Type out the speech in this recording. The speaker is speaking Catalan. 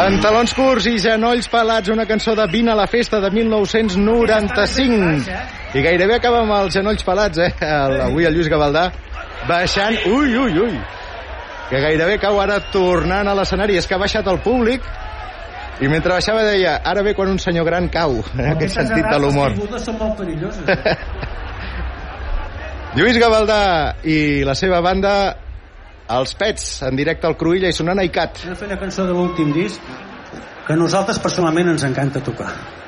Pantalons curts i genolls pelats, una cançó de Vine a la festa de 1995. I gairebé acaba amb els genolls pelats, avui el Lluís Gavaldà baixant, ui, que gairebé cau ara tornant a l'escenari. És que ha baixat el públic i mentre baixava deia, ara ve quan un senyor gran cau, en aquest sentit de l'humor. Les caigudes són molt perilloses. Lluís Gavaldà i la seva banda, els Pets, en directe al Cruïlla i sonant a ICAT. Hem de fer una cançó de l'últim disc que a nosaltres personalment ens encanta tocar.